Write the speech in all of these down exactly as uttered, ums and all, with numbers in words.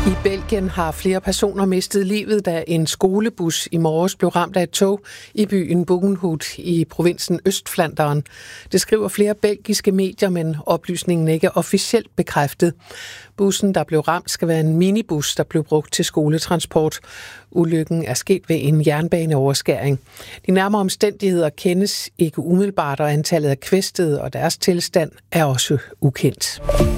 I Belgien har flere personer mistet livet, da en skolebus i morges blev ramt af et tog i byen Bogenhout i provinsen Østflandern. Det skriver flere belgiske medier, men oplysningen ikke er officielt bekræftet. Bussen, der blev ramt, skal være en minibus, der blev brugt til skoletransport. Ulykken er sket ved en jernbaneoverskæring. De nærmere omstændigheder kendes ikke umiddelbart, og antallet af kvæstede og deres tilstand er også ukendt.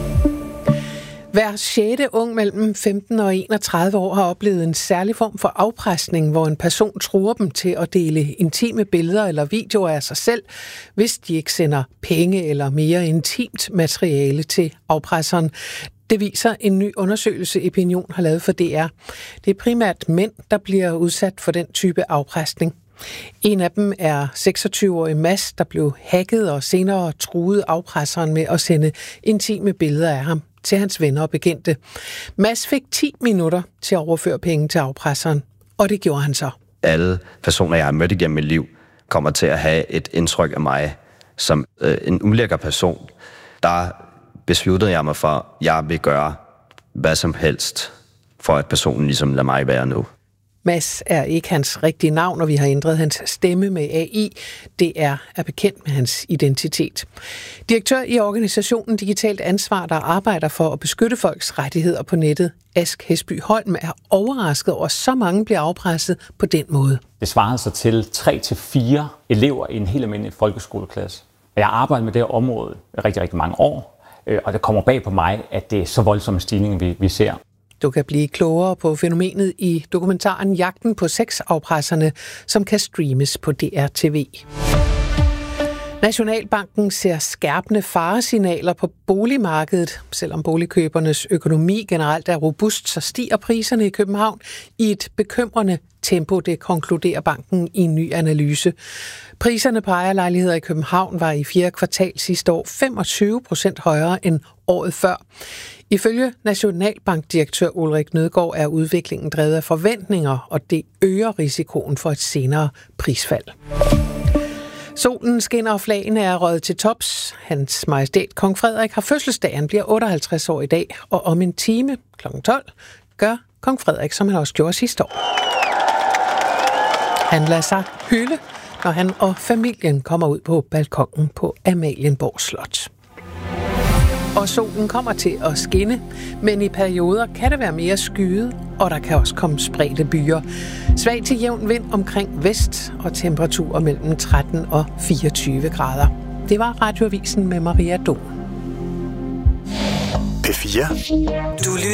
Hver sjette ung mellem femten og enogtredive år har oplevet en særlig form for afpresning, hvor en person truer dem til at dele intime billeder eller videoer af sig selv, hvis de ikke sender penge eller mere intimt materiale til afpresseren. Det viser en ny undersøgelse, Epinion har lavet for D R. Det er primært mænd, der bliver udsat for den type afpresning. En af dem er seksogtyve-årige Mads, der blev hacket og senere truede afpresseren med at sende intime billeder af ham til hans venner og bekendte. Mads fik ti minutter til at overføre penge til afpresseren, og det gjorde han så. Alle personer, jeg har mødt igennem mit liv, kommer til at have et indtryk af mig som øh, en ulækker person. Der besluttede jeg mig for, at jeg vil gøre hvad som helst, for at personen ligesom lader mig være nu. Mads er ikke hans rigtige navn, og vi har ændret hans stemme med A I. D R er bekendt med hans identitet. Direktør i organisationen Digitalt Ansvar, der arbejder for at beskytte folks rettigheder på nettet, Ask Hesby Holm, er overrasket over, at så mange bliver afpresset på den måde. Det svarer sig til tre til fire elever i en helt almindelig folkeskoleklasse. Jeg har arbejdet med det her område i rigtig, rigtig mange år, og det kommer bag på mig, at det er så voldsomme stigninger, vi, vi ser. Du kan blive klogere på fænomenet i dokumentaren Jagten på sexafpresserne, som kan streames på D R T V. Nationalbanken ser skærpende faresignaler på boligmarkedet. Selvom boligkøbernes økonomi generelt er robust, så stiger priserne i København i et bekymrende tempo, det konkluderer banken i en ny analyse. Priserne på ejerlejligheder i København var i fjerde kvartal sidste år femogtyve procent højere end året før. Ifølge Nationalbankdirektør Ulrik Nødgaard er udviklingen drevet af forventninger, og det øger risikoen for et senere prisfald. Solen skinner, og flagene er røget til tops. Hans Majestæt Kong Frederik har fødselsdag. Han bliver otteoghalvtreds år i dag, og om en time klokken tolv gør Kong Frederik, som han også gjorde sidste år. Han lader sig hylde, når han og familien kommer ud på balkonen på Amalienborg Slot. Og solen kommer til at skinne, men i perioder kan det være mere skyet, og der kan også komme spredte byer. Svag til jævn vind omkring vest, og temperaturer mellem tretten og fireogtyve grader. Det var Radioavisen med Maria Dom. P fire. Du